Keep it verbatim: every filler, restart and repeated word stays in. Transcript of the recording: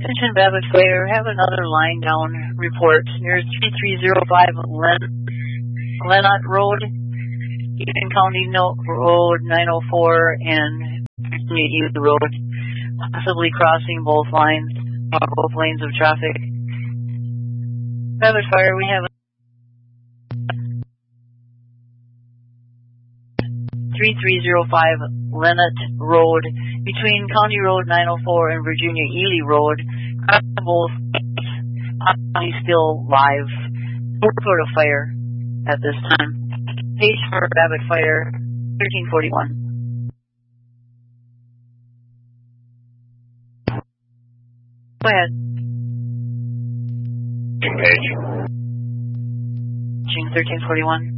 Attention Babbitt Fire, have another line down report near three three zero five Len Glenot Road, Eastern County no Road nine oh four and Virginia East Road, possibly crossing both lines, or both lanes of traffic. Babbitt Fire, we have three three zero five Lenot Road, between County Road nine oh four and Virginia Ely Road, both still live. No report of fire at this time. Page for Babbitt Fire, thirteen forty-one. Go ahead. Page. June thirteen forty-one.